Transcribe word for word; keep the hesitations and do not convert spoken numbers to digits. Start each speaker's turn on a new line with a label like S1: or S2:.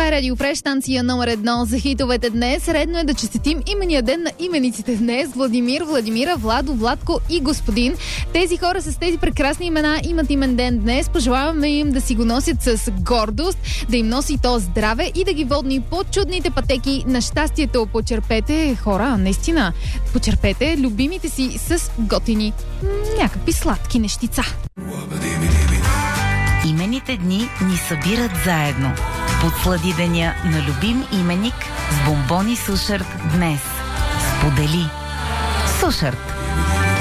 S1: Това е Радио Фреш, станция номер едно за хитовете днес. Редно е да честитим имения ден на имениците днес. Владимир, Владимира, Владо, Владко и Господин. Тези хора с тези прекрасни имена имат имен ден днес. Пожелаваме им да си го носят с гордост, да им носи то здраве и да ги водни по чудните пътеки на щастието. Почерпете, хора, наистина, почерпете любимите си с готини м- някакви сладки нещица.
S2: Имените дни ни събират заедно. Подслади деня на любим именик с бомбони Сушарт днес. Сподели. Сушарт.